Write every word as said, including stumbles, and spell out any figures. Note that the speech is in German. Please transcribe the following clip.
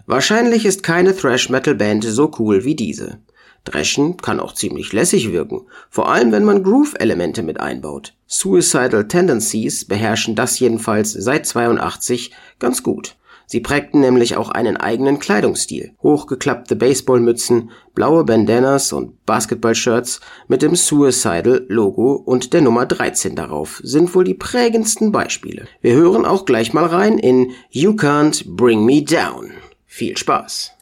Wahrscheinlich ist keine Thrash-Metal-Band so cool wie diese. Thrashen kann auch ziemlich lässig wirken, vor allem wenn man Groove-Elemente mit einbaut. Suicidal Tendencies beherrschen das jedenfalls seit zweiundachtzig ganz gut. Sie prägten nämlich auch einen eigenen Kleidungsstil. Hochgeklappte Baseballmützen, blaue Bandanas und Basketballshirts mit dem Suicidal-Logo und der Nummer dreizehn darauf sind wohl die prägendsten Beispiele. Wir hören auch gleich mal rein in You Can't Bring Me Down. Viel Spaß!